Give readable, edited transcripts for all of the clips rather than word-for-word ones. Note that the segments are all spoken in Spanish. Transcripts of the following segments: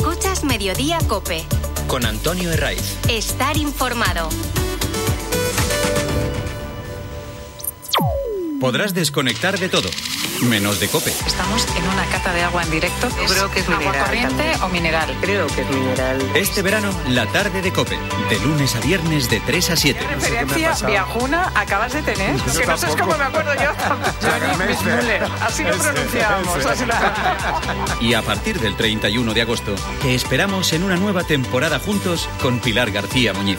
Escuchas Mediodía COPE. Con Antonio Herraiz. Estar informado. Podrás desconectar de todo, menos de COPE. Estamos en una cata de agua en directo. Yo creo que es agua mineral corriente también. o mineral. Creo que es mineral. Este verano, la tarde de COPE. De lunes a viernes de 3 a 7. ¿Qué referencia viajuna acabas de tener? Yo que no sé cómo me acuerdo yo. Johnny Müller. Así lo pronunciábamos. Y a partir del 31 de agosto, te esperamos en una nueva temporada juntos con Pilar García Muñiz.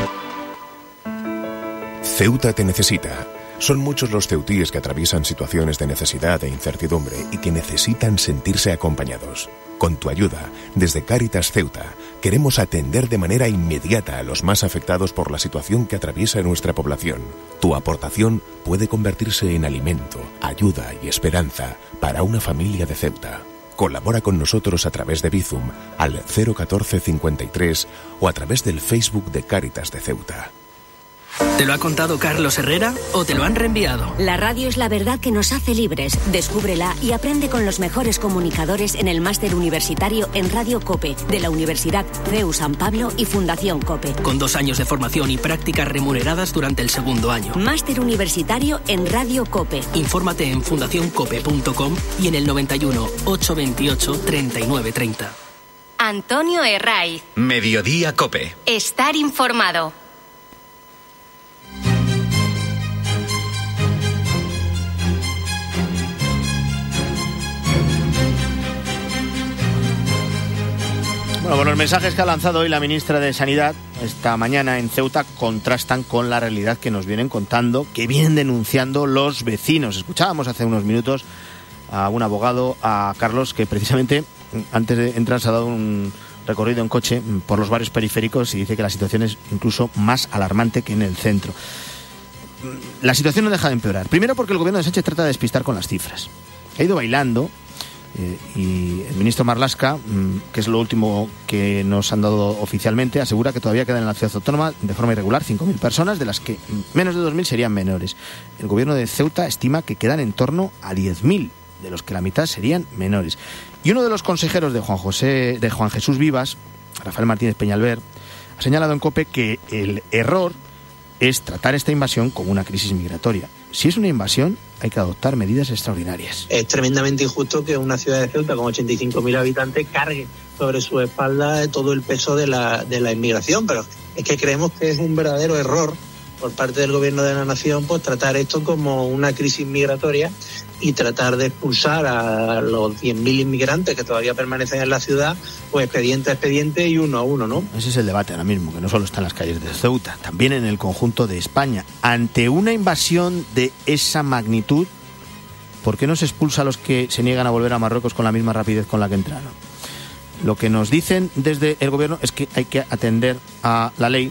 Ceuta te necesita. Son muchos los ceutíes que atraviesan situaciones de necesidad e incertidumbre y que necesitan sentirse acompañados. Con tu ayuda, desde Cáritas Ceuta, queremos atender de manera inmediata a los más afectados por la situación que atraviesa nuestra población. Tu aportación puede convertirse en alimento, ayuda y esperanza para una familia de Ceuta. Colabora con nosotros a través de Bizum al 014 53 o a través del Facebook de Cáritas de Ceuta. ¿Te lo ha contado Carlos Herrera o te lo han reenviado? La radio es la verdad que nos hace libres. Descúbrela y aprende con los mejores comunicadores en el máster universitario en Radio COPE de la Universidad CEU San Pablo y Fundación COPE. Con 2 años de formación y prácticas remuneradas durante el segundo año. Máster universitario en Radio COPE. Infórmate en fundacioncope.com y en el 91 828 3930. Antonio Herraiz. Mediodía COPE. Estar informado. Bueno, los mensajes que ha lanzado hoy la ministra de Sanidad esta mañana en Ceuta contrastan con la realidad que nos vienen contando, que vienen denunciando los vecinos. Escuchábamos hace unos minutos a un abogado, a Carlos, que precisamente antes de entrar se ha dado un recorrido en coche por los barrios periféricos y dice que la situación es incluso más alarmante que en el centro. La situación no deja de empeorar. Primero porque el gobierno de Sánchez trata de despistar con las cifras. Ha ido bailando. Y el ministro Marlaska, que es lo último que nos han dado oficialmente, asegura que todavía quedan en la ciudad autónoma de forma irregular 5.000 personas, de las que menos de 2.000 serían menores. El gobierno de Ceuta estima que quedan en torno a 10.000, de los que la mitad serían menores. Y uno de los consejeros de Juan Jesús Vivas, Rafael Martínez Peñalver, ha señalado en COPE que el error es tratar esta invasión como una crisis migratoria. Si es una invasión, hay que adoptar medidas extraordinarias. Es tremendamente injusto que una ciudad de Ceuta con 85.000 habitantes cargue sobre su espalda todo el peso de la inmigración, pero es que creemos que es un verdadero error por parte del gobierno de la nación pues tratar esto como una crisis migratoria y tratar de expulsar a los 10.000 inmigrantes que todavía permanecen en la ciudad, pues expediente a expediente y uno a uno, ¿no? Ese es el debate ahora mismo, que no solo está en las calles de Ceuta, también en el conjunto de España. Ante una invasión de esa magnitud, ¿por qué no se expulsa a los que se niegan a volver a Marruecos con la misma rapidez con la que entraron? Lo que nos dicen desde el gobierno es que hay que atender a la ley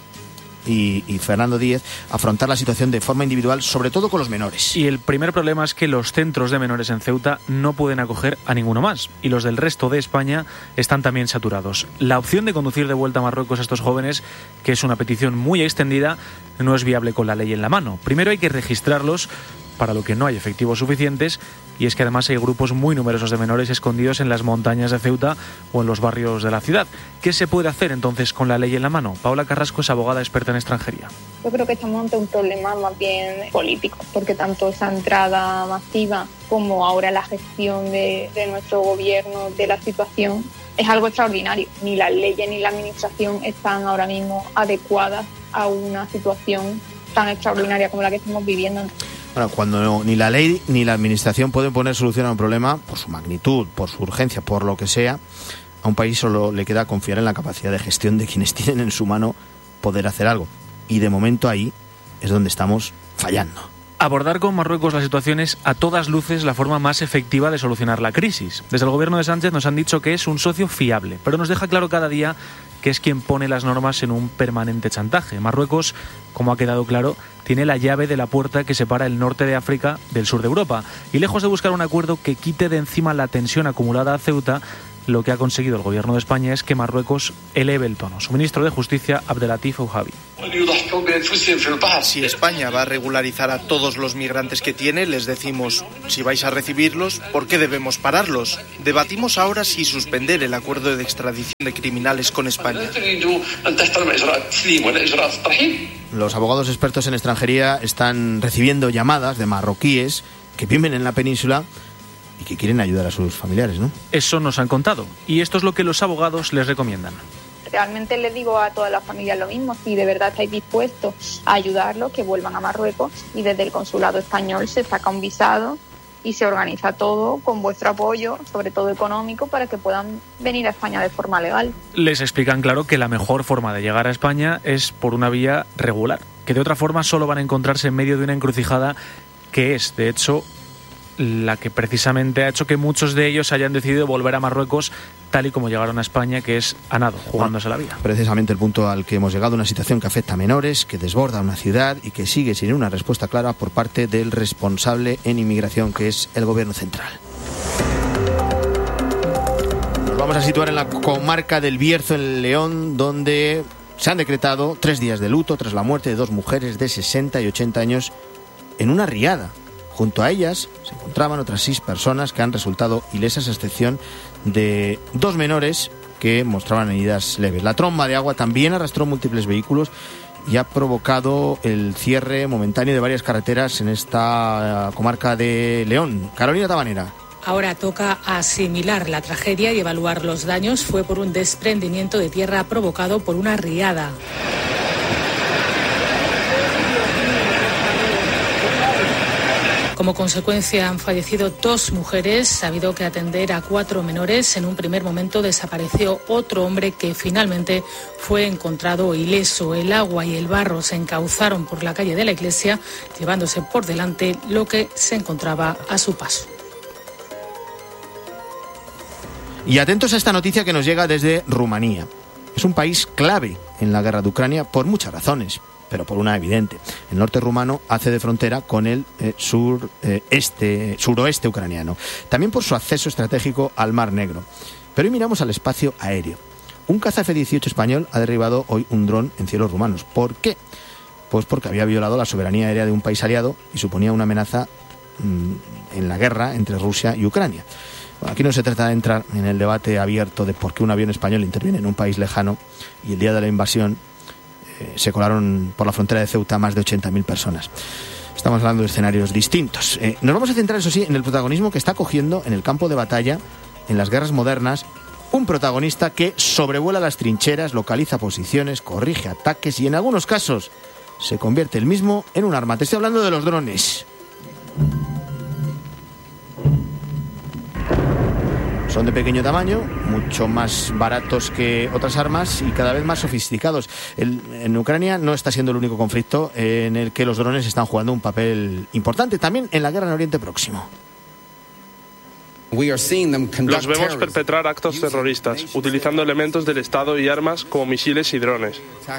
y Fernando Díez afrontar la situación de forma individual, sobre todo con los menores. Y el primer problema es que los centros de menores en Ceuta no pueden acoger a ninguno más y los del resto de España están también saturados. La opción de conducir de vuelta a Marruecos a estos jóvenes, que es una petición muy extendida, no es viable con la ley en la mano. Primero hay que registrarlos, para lo que no hay efectivos suficientes, y es que además hay grupos muy numerosos de menores escondidos en las montañas de Ceuta o en los barrios de la ciudad. ¿Qué se puede hacer entonces con la ley en la mano? Paula Carrasco es abogada experta en extranjería. Yo creo que estamos ante un problema más bien político, porque tanto esa entrada masiva como ahora la gestión de nuestro gobierno de la situación es algo extraordinario. Ni las leyes ni la administración están ahora mismo adecuadas a una situación tan extraordinaria como la que estamos viviendo. Bueno, cuando ni la ley ni la administración pueden poner solución a un problema, por su magnitud, por su urgencia, por lo que sea, a un país solo le queda confiar en la capacidad de gestión de quienes tienen en su mano poder hacer algo. Y de momento ahí es donde estamos fallando. Abordar con Marruecos la situación es a todas luces la forma más efectiva de solucionar la crisis. Desde el gobierno de Sánchez nos han dicho que es un socio fiable, pero nos deja claro cada día que es quien pone las normas en un permanente chantaje. Marruecos, como ha quedado claro, tiene la llave de la puerta que separa el norte de África del sur de Europa. Y lejos de buscar un acuerdo que quite de encima la tensión acumulada a Ceuta, lo que ha conseguido el gobierno de España es que Marruecos eleve el tono. Su ministro de Justicia, Abdelatif Ouhabi. Si España va a regularizar a todos los migrantes que tiene, les decimos, si vais a recibirlos, ¿por qué debemos pararlos? Debatimos ahora si suspender el acuerdo de extradición de criminales con España. Los abogados expertos en extranjería están recibiendo llamadas de marroquíes que viven en la península y que quieren ayudar a sus familiares, ¿no? Eso nos han contado, y esto es lo que los abogados les recomiendan. Realmente les digo a todas las familias lo mismo: si de verdad estáis dispuestos a ayudarlos, que vuelvan a Marruecos, y desde el consulado español se saca un visado y se organiza todo con vuestro apoyo, sobre todo económico, para que puedan venir a España de forma legal. Les explican claro que la mejor forma de llegar a España es por una vía regular, que de otra forma solo van a encontrarse en medio de una encrucijada que es, de hecho, la que precisamente ha hecho que muchos de ellos hayan decidido volver a Marruecos tal y como llegaron a España, que es a nado, jugándose la vida. Precisamente el punto al que hemos llegado, una situación que afecta a menores, que desborda una ciudad y que sigue sin una respuesta clara por parte del responsable en inmigración, que es el gobierno central. Nos vamos a situar en la comarca del Bierzo, en León, donde se han decretado 3 días de luto tras la muerte de 2 mujeres de 60 y 80 años en una riada. Junto a ellas se encontraban otras 6 personas que han resultado ilesas, a excepción de 2 menores que mostraban heridas leves. La tromba de agua también arrastró múltiples vehículos y ha provocado el cierre momentáneo de varias carreteras en esta comarca de León. Carolina Tabanera. Ahora toca asimilar la tragedia y evaluar los daños. Fue por un desprendimiento de tierra provocado por una riada. Como consecuencia han fallecido 2 mujeres, ha habido que atender a 4 menores. En un primer momento desapareció otro hombre que finalmente fue encontrado ileso. El agua y el barro se encauzaron por la calle de la iglesia, llevándose por delante lo que se encontraba a su paso. Y atentos a esta noticia que nos llega desde Rumanía. Es un país clave en la guerra de Ucrania por muchas razones, pero por una evidente. El norte rumano hace de frontera con el suroeste ucraniano, también por su acceso estratégico al Mar Negro. Pero hoy miramos al espacio aéreo. Un caza F-18 español ha derribado hoy un dron en cielos rumanos. ¿Por qué? Pues porque había violado la soberanía aérea de un país aliado y suponía una amenaza en la guerra entre Rusia y Ucrania. Bueno, aquí no se trata de entrar en el debate abierto de por qué un avión español interviene en un país lejano y el día de la invasión se colaron por la frontera de Ceuta más de 80.000 personas. Estamos hablando de escenarios distintos. Nos vamos a centrar, eso sí, en el protagonismo que está cogiendo en el campo de batalla, en las guerras modernas, un protagonista que sobrevuela las trincheras, localiza posiciones, corrige ataques y en algunos casos se convierte él mismo en un arma. Te estoy hablando de los drones. Son de pequeño tamaño, mucho más baratos que otras armas y cada vez más sofisticados. En Ucrania no está siendo el único conflicto en el que los drones están jugando un papel importante, también en la guerra en Oriente Próximo. Los vemos perpetrar actos terroristas, utilizando elementos del Estado y armas como misiles y drones.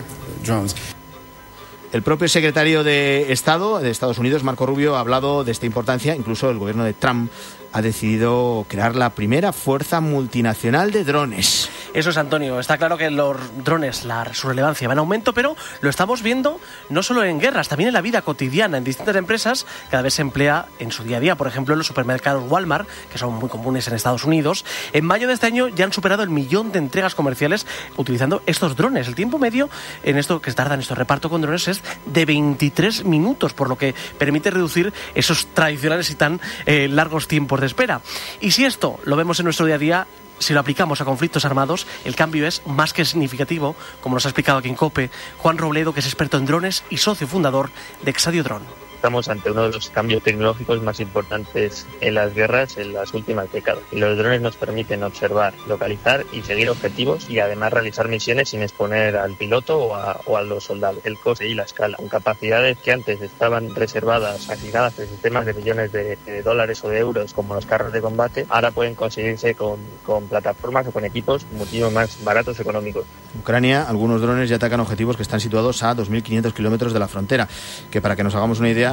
El propio secretario de Estado de Estados Unidos, Marco Rubio, ha hablado de esta importancia. Incluso el gobierno de Trump ha decidido crear la primera fuerza multinacional de drones. Eso es, Antonio. Está claro que los drones, su relevancia va en aumento, pero lo estamos viendo no solo en guerras, también en la vida cotidiana. En distintas empresas cada vez se emplea en su día a día. Por ejemplo, en los supermercados Walmart, que son muy comunes en Estados Unidos. En mayo de este año ya han superado el 1.000.000 de entregas comerciales utilizando estos drones. El tiempo medio en esto que tardan estos reparto con drones es de 23 minutos, por lo que permite reducir esos tradicionales y tan largos tiempos de espera. Y si esto lo vemos en nuestro día a día, si lo aplicamos a conflictos armados, el cambio es más que significativo, como nos ha explicado aquí en COPE Juan Robledo, que es experto en drones y socio fundador de Exadio Drone. Estamos ante uno de los cambios tecnológicos más importantes en las guerras en las últimas décadas. Y los drones nos permiten observar, localizar y seguir objetivos y además realizar misiones sin exponer al piloto o a los soldados. El coste y la escala, con capacidades que antes estaban reservadas, asignadas en sistemas de millones de dólares o de euros como los carros de combate, ahora pueden conseguirse con plataformas o con equipos muchísimo más baratos y económicos. En Ucrania, algunos drones ya atacan objetivos que están situados a 2.500 kilómetros de la frontera, que para que nos hagamos una idea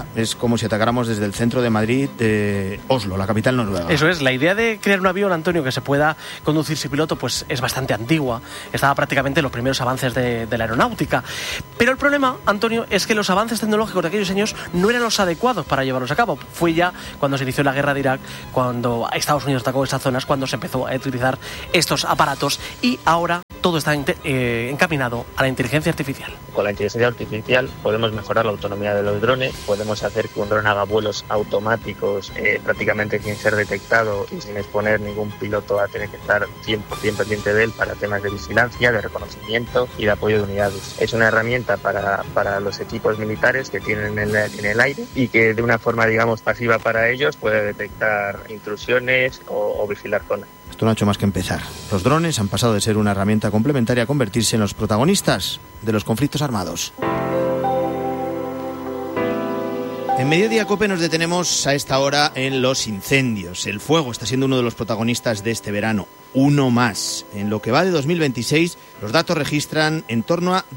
Vaya, es como si atacáramos desde el centro de Madrid, Oslo, la capital noruega. Eso es, la idea de crear un avión, Antonio, que se pueda conducir sin piloto, pues es bastante antigua. Estaba prácticamente en los primeros avances de la aeronáutica. Pero el problema, Antonio, es que los avances tecnológicos de aquellos años no eran los adecuados para llevarlos a cabo. Fue ya cuando se inició la guerra de Irak, cuando Estados Unidos atacó esas zonas, cuando se empezó a utilizar estos aparatos, y ahora todo está encaminado a la inteligencia artificial. Con la inteligencia artificial podemos mejorar la autonomía de los drones, podemos hacer que un dron haga vuelos automáticos prácticamente sin ser detectado y sin exponer ningún piloto a tener que estar 100% pendiente de él para temas de vigilancia, de reconocimiento y de apoyo de unidades. Es una herramienta para los equipos militares que tienen en el aire y que de una forma, digamos, pasiva para ellos puede detectar intrusiones o vigilar zonas. Esto no ha hecho más que empezar. Los drones han pasado de ser una herramienta complementaria a convertirse en los protagonistas de los conflictos armados. En Mediodía Cope nos detenemos a esta hora en los incendios. El fuego está siendo uno de los protagonistas de este verano. Uno más. En lo que va de 2026, los datos registran en torno a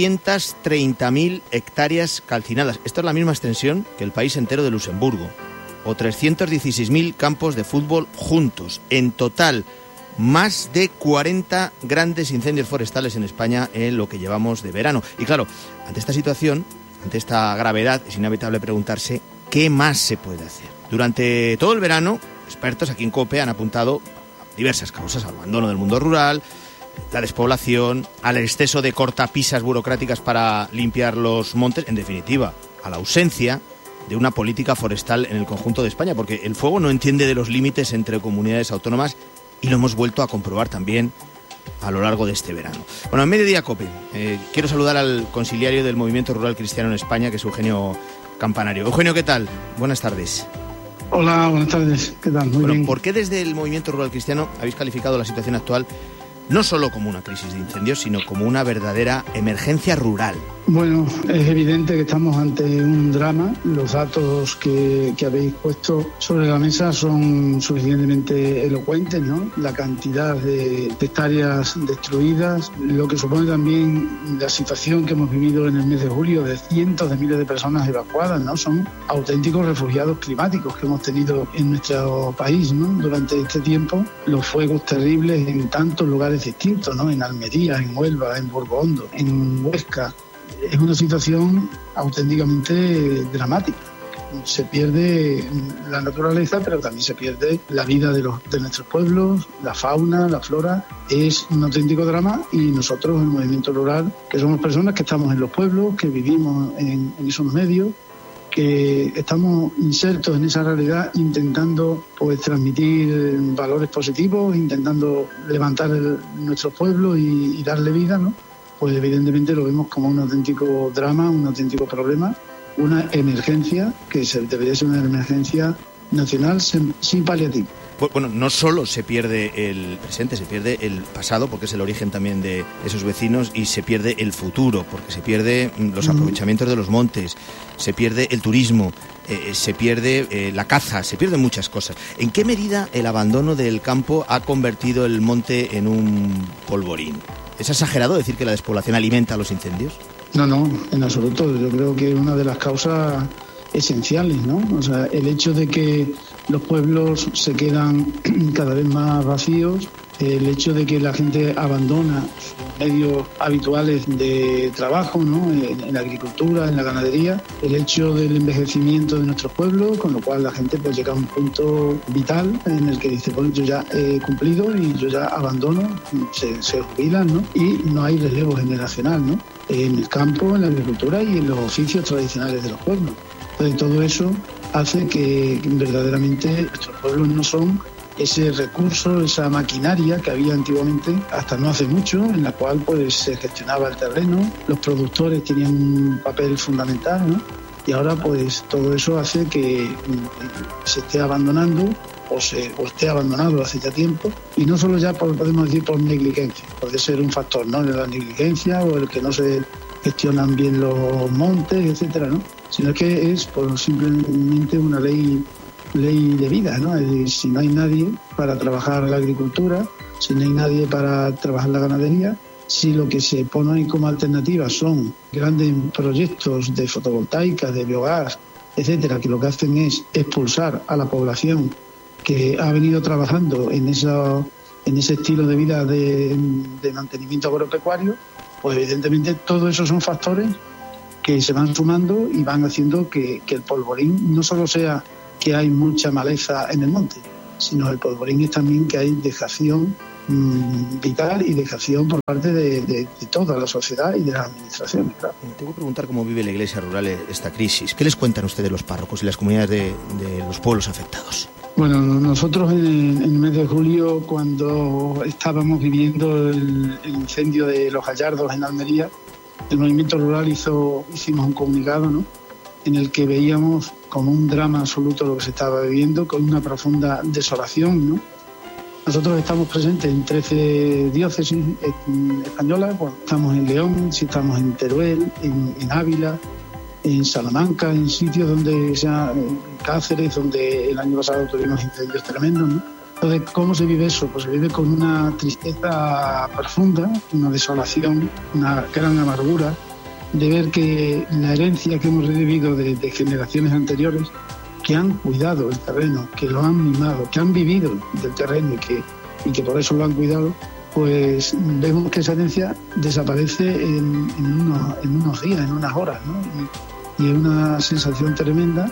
230.000 hectáreas calcinadas. Esto es la misma extensión que el país entero de Luxemburgo. O 316.000 campos de fútbol juntos. En total, más de 40 grandes incendios forestales en España en lo que llevamos de verano. Y claro, ante esta situación, ante esta gravedad, es inevitable preguntarse qué más se puede hacer. Durante todo el verano, expertos aquí en COPE han apuntado a diversas causas: al abandono del mundo rural, la despoblación, al exceso de cortapisas burocráticas para limpiar los montes, en definitiva, a la ausencia de una política forestal en el conjunto de España, porque el fuego no entiende de los límites entre comunidades autónomas y lo hemos vuelto a comprobar también a lo largo de este verano. Bueno, en Mediodía Cope, quiero saludar al conciliario del Movimiento Rural Cristiano en España, que es Eugenio Campanario. Eugenio, ¿qué tal? Buenas tardes. Hola, buenas tardes. ¿Qué tal? Muy bien. ¿Por qué desde el Movimiento Rural Cristiano habéis calificado la situación actual no solo como una crisis de incendios, sino como una verdadera emergencia rural? Bueno, es evidente que estamos ante un drama. Los datos que habéis puesto sobre la mesa son suficientemente elocuentes, ¿no? La cantidad de hectáreas destruidas, lo que supone también la situación que hemos vivido en el mes de julio de cientos de miles de personas evacuadas, ¿no? Son auténticos refugiados climáticos que hemos tenido en nuestro país, ¿no? Durante este tiempo, los fuegos terribles en tantos lugares distintos, ¿no? En Almería, en Huelva, en Burgondo, en Huesca. Es una situación auténticamente dramática. Se pierde la naturaleza, pero también se pierde la vida de nuestros pueblos, la fauna, la flora. Es un auténtico drama y nosotros, el movimiento rural, que somos personas que estamos en los pueblos, que vivimos en esos medios, que estamos insertos en esa realidad, intentando pues transmitir valores positivos, intentando levantar nuestros pueblos y darle vida, ¿no? Pues evidentemente lo vemos como un auténtico drama, un auténtico problema, una emergencia que debería ser una emergencia nacional sin paliativo. Bueno, no solo se pierde el presente, se pierde el pasado, porque es el origen también de esos vecinos, y se pierde el futuro, porque se pierde los aprovechamientos de los montes, se pierde el turismo, se pierde la caza, se pierden muchas cosas. ¿En qué medida el abandono del campo ha convertido el monte en un polvorín? ¿Es exagerado decir que la despoblación alimenta los incendios? No, en absoluto. Yo creo que es una de las causas esenciales, ¿no? O sea, el hecho de que los pueblos se quedan cada vez más vacíos, el hecho de que la gente abandona sus medios habituales de trabajo, ¿no? En la agricultura, en la ganadería, el hecho del envejecimiento de nuestros pueblos, con lo cual la gente pues llega a un punto vital en el que dice, bueno, yo ya he cumplido y yo ya abandono, se jubilan, ¿no? Y no hay relevo generacional, ¿no? En el campo, en la agricultura y en los oficios tradicionales de los pueblos. Entonces, todo eso hace que verdaderamente nuestros pueblos no son ese recurso, esa maquinaria que había antiguamente, hasta no hace mucho, en la cual pues se gestionaba el terreno, los productores tenían un papel fundamental, ¿no? Y ahora pues todo eso hace que se esté abandonando o esté abandonado hace ya tiempo, y no solo ya podemos decir por negligencia, puede ser un factor, ¿no? De la negligencia o el que no se gestionan bien los montes, etcétera, ¿no? Sino que es por simplemente una ley de vida, ¿no? Es decir, si no hay nadie para trabajar la agricultura, si no hay nadie para trabajar la ganadería, si lo que se pone como alternativa son grandes proyectos de fotovoltaica, de biogás, etcétera, que lo que hacen es expulsar a la población que ha venido trabajando en ese estilo de vida de mantenimiento agropecuario, pues evidentemente todo eso son factores que se van sumando y van haciendo que el polvorín no solo sea que hay mucha maleza en el monte, sino el polvorín es también que hay dejación vital y dejación por parte de toda la sociedad y de las administraciones. Claro. Tengo que preguntar cómo vive la Iglesia rural esta crisis. ¿Qué les cuentan ustedes los párrocos y las comunidades de los pueblos afectados? Bueno, nosotros en el mes de julio, cuando estábamos viviendo el incendio de Los Gallardos en Almería, el movimiento rural hicimos un comunicado, ¿no?, en el que veíamos como un drama absoluto lo que se estaba viviendo, con una profunda desolación, ¿no? Nosotros estamos presentes en 13 diócesis españolas, bueno, estamos en León, estamos en Teruel, en Ávila, en Salamanca, en sitios donde en Cáceres, donde el año pasado tuvimos incendios tremendos, ¿no? Entonces, ¿cómo se vive eso? Pues se vive con una tristeza profunda, una desolación, una gran amargura de ver que la herencia que hemos recibido de generaciones anteriores, que han cuidado el terreno, que lo han mimado, que han vivido del terreno y que por eso lo han cuidado, pues vemos que esa herencia desaparece en unos días, en unas horas, ¿no? Y es una sensación tremenda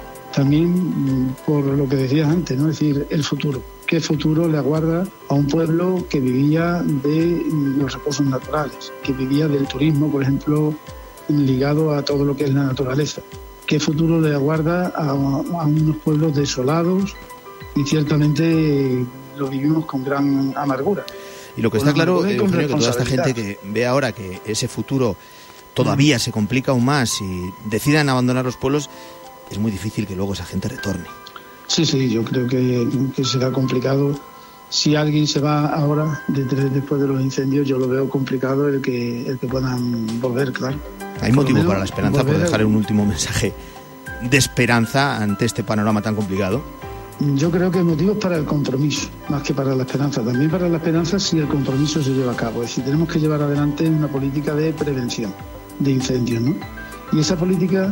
también por lo que decías antes, ¿no? Es decir, el futuro. ¿Qué futuro le aguarda a un pueblo que vivía de los recursos naturales, que vivía del turismo, por ejemplo, ligado a todo lo que es la naturaleza? ¿Qué futuro le aguarda a unos pueblos desolados? Y ciertamente lo vivimos con gran amargura. Y lo que está claro, Eugenio, que toda esta gente que ve ahora que ese futuro todavía se complica aún más y decidan abandonar los pueblos, es muy difícil que luego esa gente retorne. Sí, yo creo que será complicado. Si alguien se va ahora, después de los incendios, yo lo veo complicado el que puedan volver, claro. ¿Hay motivo para la esperanza, por dejar un último mensaje de esperanza ante este panorama tan complicado? Yo creo que hay motivos para el compromiso, más que para la esperanza. También para la esperanza si el compromiso se lleva a cabo. Es decir, tenemos que llevar adelante una política de prevención de incendios, ¿no? Y esa política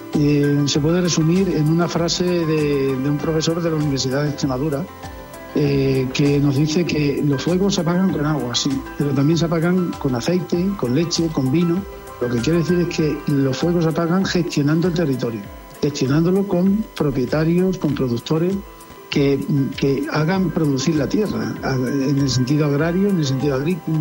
se puede resumir en una frase de un profesor de la Universidad de Extremadura, que nos dice que los fuegos se apagan con agua, sí, pero también se apagan con aceite, con leche, con vino. Lo que quiere decir es que los fuegos se apagan gestionando el territorio, gestionándolo con propietarios, con productores que hagan producir la tierra, en el sentido agrario, en el sentido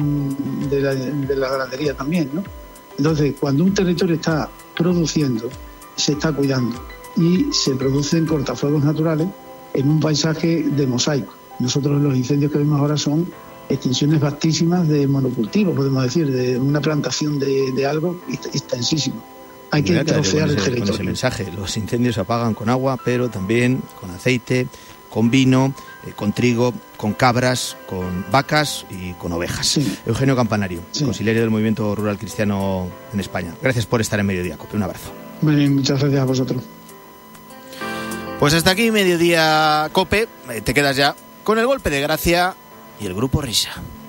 de la ganadería también, ¿no? Entonces, cuando un territorio está produciendo, se está cuidando y se producen cortafuegos naturales en un paisaje de mosaico. Nosotros los incendios que vemos ahora son extensiones vastísimas de monocultivo, podemos decir, de una plantación de algo extensísimo. Hay que trocear el territorio. Con ese mensaje, los incendios se apagan con agua, pero también con aceite, con vino, con trigo, con cabras, con vacas y con ovejas. Sí. Eugenio Campanario, consiliario del Movimiento Rural Cristiano en España. Gracias por estar en Mediodía Cope. Un abrazo. Muy bien, muchas gracias a vosotros. Pues hasta aquí Mediodía Cope. Te quedas ya con el golpe de gracia y el grupo Risa.